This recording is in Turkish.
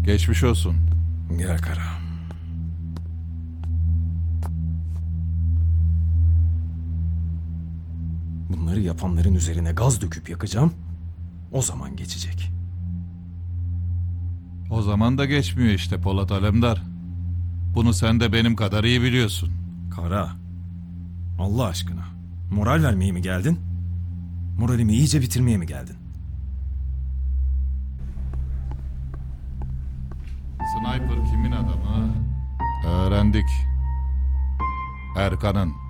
Geçmiş olsun. Gel Kara. Bunları yapanların üzerine gaz döküp yakacağım. O zaman geçecek. O zaman da geçmiyor işte Polat Alemdar. Bunu sen de benim kadar iyi biliyorsun. Kara. Allah aşkına. Moral vermeye mi geldin? Moralimi iyice bitirmeye mi geldin? Sniper kimin adamı? Öğrendik. Erkan'ın.